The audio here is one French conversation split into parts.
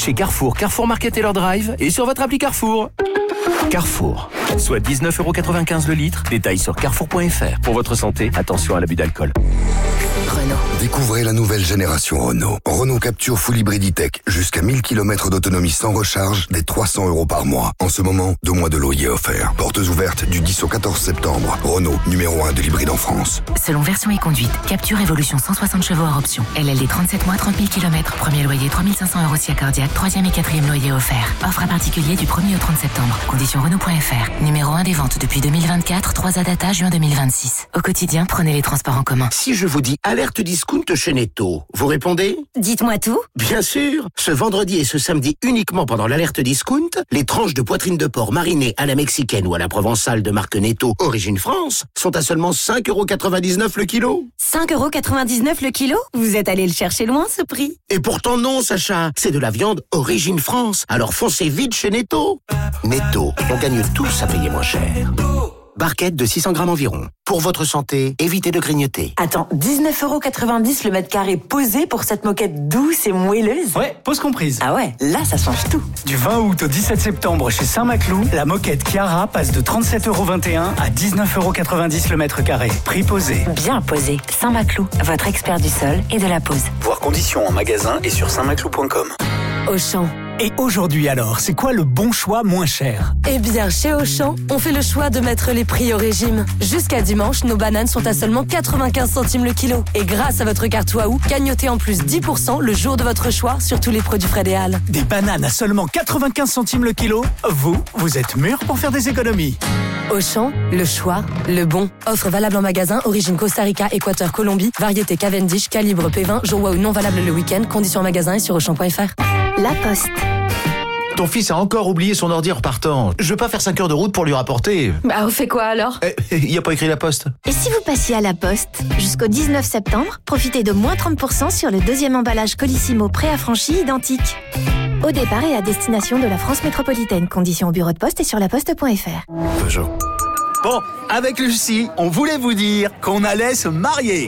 chez Carrefour, Carrefour Market et leur drive et sur votre appli Carrefour. Carrefour, soit 19,95€ le litre. Détails sur carrefour.fr. Pour votre santé, attention à l'abus d'alcool. Renault. Découvrez la nouvelle génération Renault. Renault Capture Full Hybrid E-Tech. Jusqu'à 1000 km d'autonomie sans recharge, dès 300€ par mois. En ce moment, 2 mois de loyer offerts. Portes ouvertes du 10 au 14 septembre. Renault, numéro 1 de l'hybride en France. Selon version et conduite, Capture Evolution 160 chevaux hors option. LLD 37 mois, 30 000 km. Premier loyer 3500€ si accordiaque. Troisième et quatrième loyer offert. Offre à particulier du 1er au 30 septembre. Conditions Renault.fr. Numéro 1 des ventes depuis 2024. 3 à data juin 2026. Au quotidien, prenez les transports en commun. Si je vous dis alerte discount chez Netto, vous répondez ? Dites-moi tout. Bien sûr. Ce vendredi et ce samedi uniquement pendant l'alerte discount, les tranches de poitrine de porc marinées à la mexicaine ou à la provençale de marque Netto Origine France sont à seulement 5,99€ le kilo. 5,99€ le kilo ? Vous êtes allé le chercher loin, ce prix. Et pourtant non, Sacha, c'est de la viande Origine France. Alors foncez vite chez Netto. Netto, on gagne tous à payer moins cher. Barquette de 600 grammes environ. Pour votre santé, évitez de grignoter. Attends, 19,90€ le mètre carré posé pour cette moquette douce et moelleuse ? Ouais, pause comprise. Ah ouais, là ça change tout. Du 20 août au 17 septembre chez Saint-Maclou, la moquette Chiara passe de 37,21€ à 19,90€ le mètre carré. Prix posé. Bien posé. Saint-Maclou, votre expert du sol et de la pose. Voir conditions en magasin et sur saintmaclou.com. Auchan. Et aujourd'hui alors, c'est quoi le bon choix moins cher ? Eh bien, chez Auchan, on fait le choix de mettre les prix au régime. Jusqu'à dimanche, nos bananes sont à seulement 95 centimes le kilo. Et grâce à votre carte Waouh, gagnotez en plus 10% le jour de votre choix sur tous les produits Frais et Halles. Des bananes à seulement 95 centimes le kilo ? Vous êtes mûrs pour faire des économies. Auchan, le choix, le bon. Offre valable en magasin, origine Costa Rica, Équateur, Colombie, variété Cavendish, calibre P20, jour Waouh non valable le week-end, conditions en magasin et sur Auchan.fr. La Poste. Ton fils a encore oublié son ordi en repartant. Je veux pas faire 5 heures de route pour lui rapporter. Bah, on fait quoi alors ? Y a pas écrit la poste. Et si vous passiez à la Poste ? Jusqu'au 19 septembre, profitez de moins 30% sur le deuxième emballage Colissimo préaffranchi identique. Au départ et à destination de la France métropolitaine. Conditions au bureau de poste et sur laposte.fr. Peugeot. Bon, avec Lucie, on voulait vous dire qu'on allait se marier.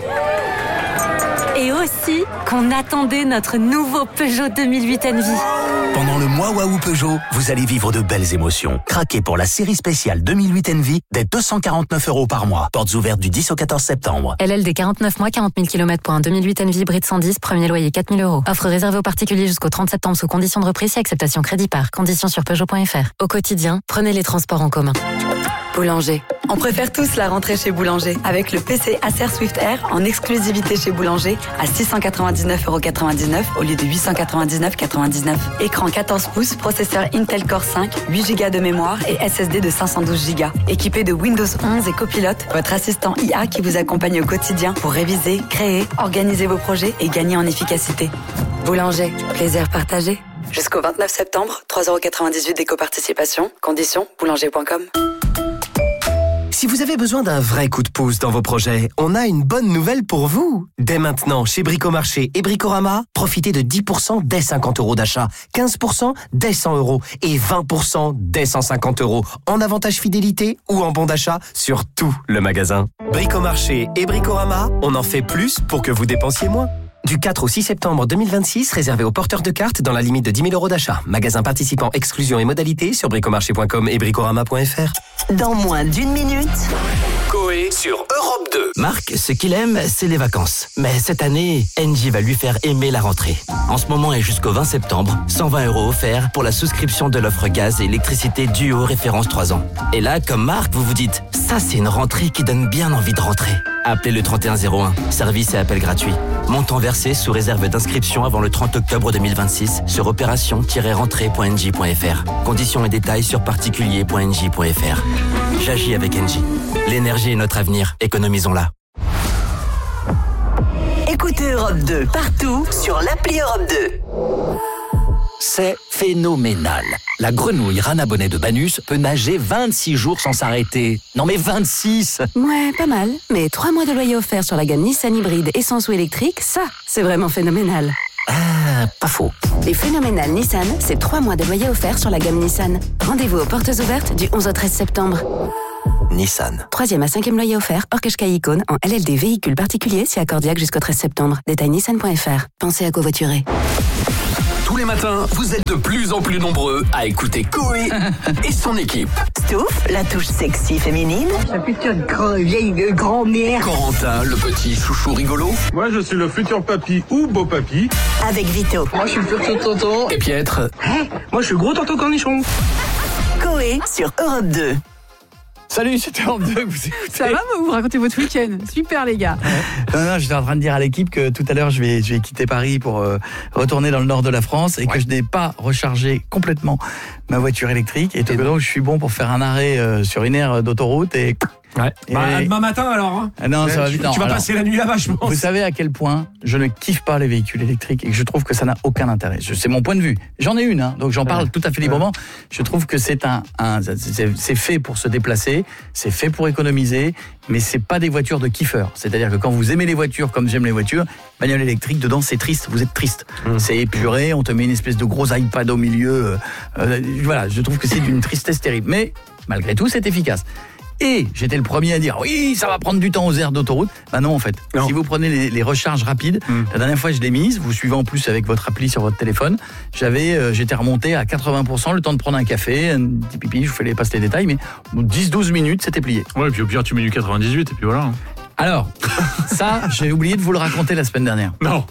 Et aussi qu'on attendait notre nouveau Peugeot 2008 Envy. Pendant le mois Waouh Peugeot, vous allez vivre de belles émotions. Craquez pour la série spéciale 2008 Envy dès 249€ par mois. Portes ouvertes du 10 au 14 septembre. LLD 49 mois, 40 000 km pour un 2008 Envy hybride 110, premier loyer 4 000€. Offre réservée aux particuliers jusqu'au 30 septembre sous conditions de reprise et acceptation crédit par. Conditions sur Peugeot.fr. Au quotidien, prenez les transports en commun. Boulanger. On préfère tous la rentrée chez Boulanger avec le PC Acer Swift Air en exclusivité chez Boulanger à 699,99€ au lieu de 899,99€. Écran 14 pouces, processeur Intel Core 5, 8Go de mémoire et SSD de 512Go. Équipé de Windows 11 et Copilot, votre assistant IA qui vous accompagne au quotidien pour réviser, créer, organiser vos projets et gagner en efficacité. Boulanger, plaisir partagé. Jusqu'au 29 septembre, 3,98€ d'éco-participation. Conditions, boulanger.com. Si vous avez besoin d'un vrai coup de pouce dans vos projets, on a une bonne nouvelle pour vous. Dès maintenant, chez Bricomarché et Bricorama, profitez de 10% dès 50€ d'achat, 15% dès 100€ et 20% dès 150€ en avantage fidélité ou en bon d'achat sur tout le magasin. Bricomarché et Bricorama, on en fait plus pour que vous dépensiez moins. Du 4 au 6 septembre 2026, réservé aux porteurs de cartes dans la limite de 10 000€ d'achat. Magasin participant, exclusion et modalités sur bricomarché.com et bricorama.fr. Dans moins d'une minute... Coé sur Europe 2. Marc, ce qu'il aime, c'est les vacances. Mais cette année, Engie va lui faire aimer la rentrée. En ce moment et jusqu'au 20 septembre, 120€ offerts pour la souscription de l'offre gaz et électricité Duo référence 3 ans. Et là, comme Marc, vous vous dites, ça c'est une rentrée qui donne bien envie de rentrer. Appelez le 3101, service et appel gratuit. Montant versé sous réserve d'inscription avant le 30 octobre 2026 sur opération-rentrée.engie.fr. Conditions et détails sur particulier.engie.fr. J'agis avec Engie. L'énergie est notre avenir, économisons-la. Écoutez Europe 2 partout sur l'appli Europe 2. C'est phénoménal. La grenouille Rana Bonnet de Banus peut nager 26 jours sans s'arrêter. Non mais 26! Ouais, pas mal. Mais 3 mois de loyer offert sur la gamme Nissan hybride essence ou électrique, ça, c'est vraiment phénoménal. Ah, pas faux. Et phénoménal Nissan, c'est 3 mois de loyer offert sur la gamme Nissan. Rendez-vous aux portes ouvertes du 11 au 13 septembre. Nissan. 3e à 5e loyer offert, hors Qashqai Icône, en LLD véhicule particulier, si accordiaque jusqu'au 13 septembre. Détail nissan.fr. Pensez à covoiturer. Tous les matins, vous êtes de plus en plus nombreux à écouter Coé et son équipe. Stouff, la touche sexy féminine. La future vieille grand-mère. Corentin, le petit chouchou rigolo. Moi, je suis le futur papy ou beau papy. Avec Vito. Moi, je suis le futur tonton. Et Pietre. Moi, je suis le gros tonton cornichon. Coé sur Europe 2. Salut, c'était Europe 2 que vous écoutez. Ça va, vous racontez votre week-end. Super, les gars. Non, j'étais en train de dire à l'équipe que tout à l'heure, je vais quitter Paris pour retourner dans le nord de la France et que je n'ai pas rechargé complètement ma voiture électrique. Et donc, je suis bon pour faire un arrêt sur une aire d'autoroute et... Ouais. Demain matin alors hein. Non, ça va vite. Tu vas passer la nuit là-bas, je pense. Vous savez à quel point je ne kiffe pas les véhicules électriques et que je trouve que ça n'a aucun intérêt. C'est mon point de vue. J'en ai une, hein, donc j'en parle tout à fait librement. Je trouve que c'est c'est fait pour se déplacer, c'est fait pour économiser, mais c'est pas des voitures de kiffeurs. C'est-à-dire que quand vous aimez les voitures comme j'aime les voitures, bagnole électrique dedans c'est triste. Vous êtes triste. C'est épuré. On te met une espèce de gros iPad au milieu. Voilà, je trouve que c'est d'une tristesse terrible. Mais malgré tout, c'est efficace. Et j'étais le premier à dire oui, ça va prendre du temps aux aires d'autoroute. Bah non, en fait. Non. Si vous prenez les recharges rapides, la dernière fois je l'ai mise, vous suivez en plus avec votre appli sur votre téléphone, j'étais remonté à 80%, le temps de prendre un café, un petit pipi, je vous passe les détails, mais 10-12 minutes, c'était plié. Ouais, et puis au pire, tu mets du 98 et puis voilà. Alors, ça, j'ai oublié de vous le raconter la semaine dernière. Non.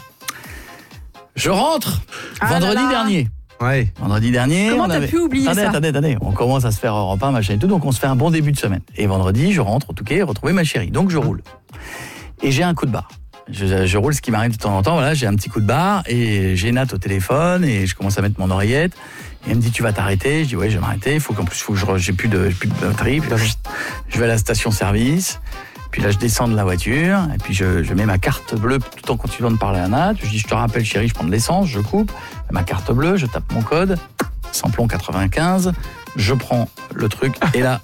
Je rentre vendredi dernier. Ouais. Vendredi dernier. Comment t'as pu oublier ça ? Attendez. On commence à se faire Europe 1, machin et tout, donc on se fait un bon début de semaine. Et vendredi, je rentre au Touquet retrouver ma chérie. Donc je roule. Et j'ai un coup de barre. Je roule, ce qui m'arrive de temps en temps. Voilà, j'ai un petit coup de barre et j'ai Nat au téléphone et je commence à mettre mon oreillette. Et elle me dit tu vas t'arrêter. Je dis ouais, je vais m'arrêter. Faut que j'ai plus de batterie. Puis là, je vais à la station-service. Puis là, je descends de la voiture, et puis je mets ma carte bleue tout en continuant de parler à Nat. Je dis, je te rappelle, chérie, je prends de l'essence, je coupe. Ma carte bleue, je tape mon code, samplon 95, je prends le truc, et là...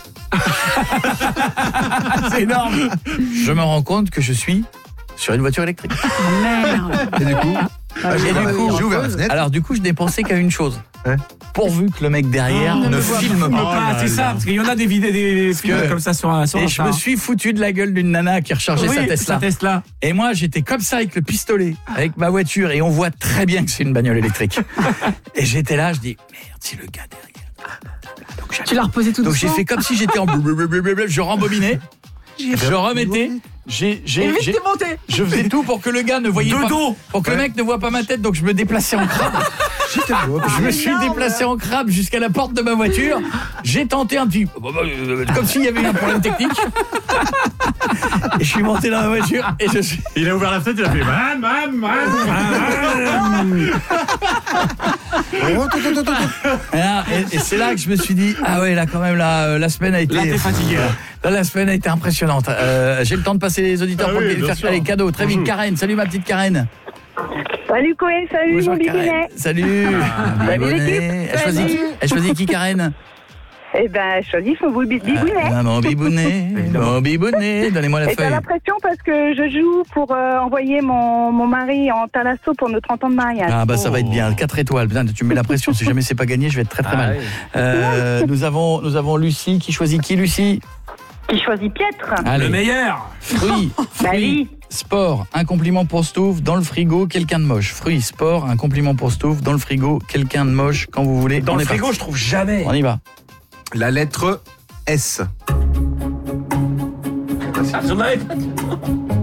C'est énorme. Je me rends compte que je suis sur une voiture électrique. Merde. Et du coup, j'ai ouvert la fenêtre. Alors du coup, je n'ai pensé qu'à une chose. Pourvu que le mec derrière ne filme pas. C'est ça, parce qu'il y en a des vidéos, des films comme ça sur et je me suis foutu de la gueule d'une nana qui rechargeait sa Tesla. Et moi, j'étais comme ça avec le pistolet, avec ma voiture, et on voit très bien que c'est une bagnole électrique. Et j'étais là, je dis, merde, si le gars derrière... Tu l'as reposé tout doucement. Donc j'ai fait comme si j'étais en blablabla, je rembobinais, je remettais, je faisais tout pour que le gars ne voyait pas, pour que le mec ne voit pas ma tête, donc je me déplaçais en crabe. Je me suis déplacé en crabe jusqu'à la porte de ma voiture. J'ai tenté un petit... comme s'il y avait eu un problème technique. Et je suis monté dans ma voiture et je suis... Il a ouvert la fenêtre, il a fait... Et c'est là que je me suis dit, ah ouais, là quand même, la semaine a été... Là, t'es fatigué. Là, la semaine a été impressionnante. J'ai le temps de passer les auditeurs pour faire les cadeaux. Très vite, Karen. Salut ma petite Karen. Salut Coé, salut. Bonjour, mon bibounet. Salut. Salut l'équipe. Elle choisit qui, Karen? Eh ben, je choisis mon bibounet. Mon bibounet, donnez-moi la feuille. Et t'as l'impression parce que je joue pour envoyer mon mari en Thalasso pour nos 30 ans de mariage. Ah bah ça va être bien, 4 étoiles. Putain, tu me mets la pression, si jamais c'est pas gagné, je vais être très mal. Oui. Nous avons Lucie, qui choisit qui, Lucie? Qui choisit Pietre. Allez. Le meilleur. Fruits, sport, un compliment pour Stouff, dans le frigo, quelqu'un de moche. Fruits, sport, un compliment pour Stouff, dans le frigo, quelqu'un de moche, quand vous voulez. Dans le frigo, parti. Je trouve jamais. On y va. La lettre S. J'en avais pas.